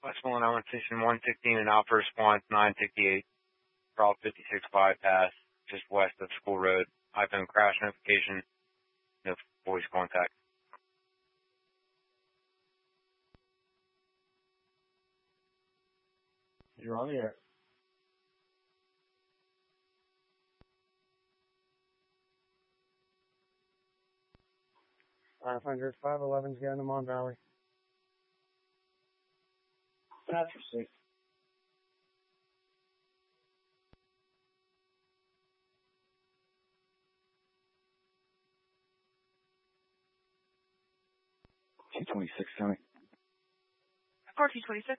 Westmoreland Island Station 116 and Alpha Response 968. Route 56 bypass, just west of School Road. iPhone crash notification. No voice contact. You're on the air. 500, 511's getting them on Valley. That's safe. T26, Tony. Car T26.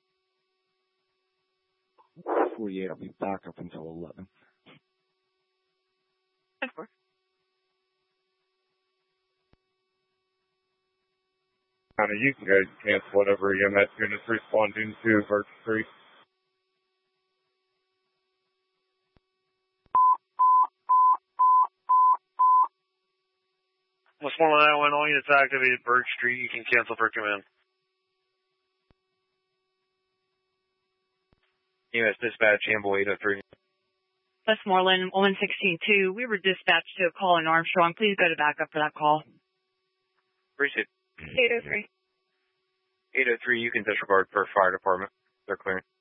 48, I'll be back up until 11. 10-4. You can go cancel whatever EMS unit's responding to Birch Street. Westmoreland Island, all units activated Birch Street. You can cancel for command. EMS dispatch, Amble 803. Westmoreland 116-2. We were dispatched to a call in Armstrong. Please go to backup for that call. Appreciate it. 803. 803, you can disregard for fire department. They're clearing.